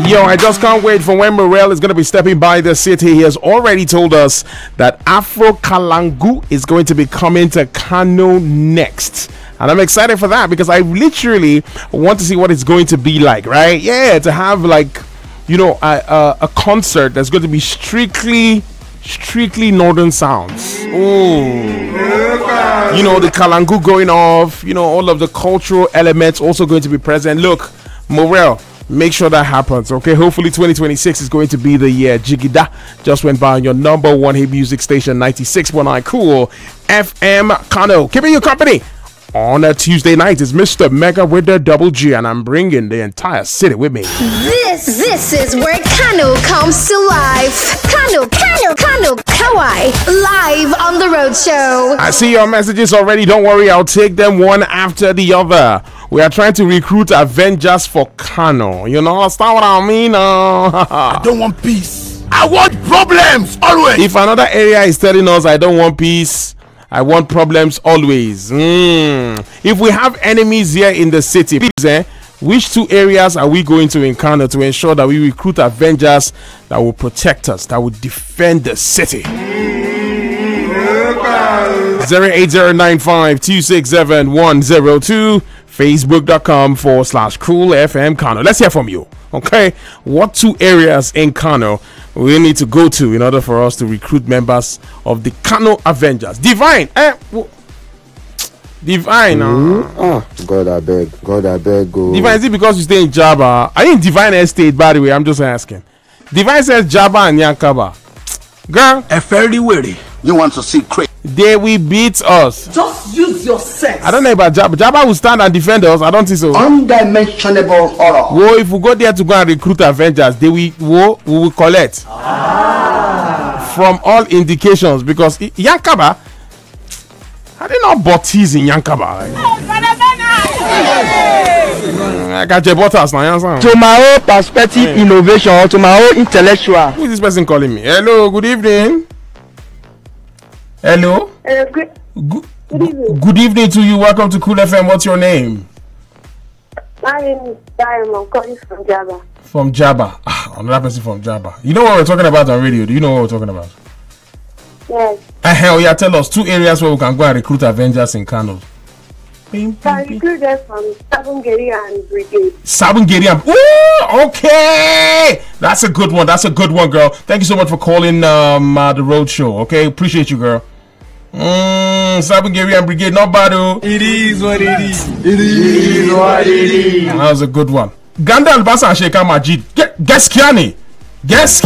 Yo, I just can't wait for when Morel is going to be stepping by the city. He has already told us that Afro Kalangu is going to be coming to Kano next. And I'm excited for that because I literally want to see what it's going to be like, right? Yeah, to have like, a concert that's going to be strictly northern sounds. The Kalangu going off, all of the cultural elements also going to be present. Look, Morel, make sure that happens, okay? Hopefully 2026 is going to be the year. Jigida just went by on your number one hit music station, 96.9 Cool FM Kano. Keeping you company on a Tuesday night is Mr. Mega with the double G, and I'm bringing the entire city with me. This is where Kano comes to life. Kano, Kawai, live on the road show. I see your messages already. Don't worry, I'll take them one after the other. We are trying to recruit Avengers for Kano. You know, understand what I mean? I don't want peace. I want problems always. If another area is telling us I don't want peace, I want problems always. If we have enemies here in the city, please, which two areas are we going to encounter to ensure that we recruit Avengers that will protect us, that will defend the city? 08095267102, Facebook.com/Cool FM Kano. Let's hear from you. Okay, what two areas in Kano we need to go to in order for us to recruit members of the Kano Avengers? Divine, Divine. God I beg. Go. Divine, is it because you stay in Jaba? Are you in Divine Estate, by the way? I'm just asking. Divine says Jaba and Yankaba. Girl, a fairly weary. You want to see crazy? They will beat us. Just use your sex. I don't know about Jaba. Jaba will stand and defend us. I don't think so. Undimensionable horror. Well, if we go there to go and recruit Avengers, we will collect. From all indications, because Yankaba, are they not botties in Yankaba? I got your butters now. To my own perspective, innovation, or to my own intellectual. Who is this person calling me? Hello, good evening. Hello. Good evening to you. Welcome to Cool FM. What's your name? My name is Diamond. I'm calling from Jaba. From Jaba. Another person from Jaba. You know what we're talking about on radio? Do you know what we're talking about? Yes. Hell yeah, tell us two areas where we can go and recruit Avengers in Kano. I recruit them from Sabungeri and Brigade. Sabungeri and... Ooh, okay! That's a good one. Girl. Thank you so much for calling the road show. Okay, appreciate you, girl. Sabungeri and Brigade, not bad, oh. It is what it is. That was a good one. Ganda Albasa and Sheikha Majid. Guess Kiani.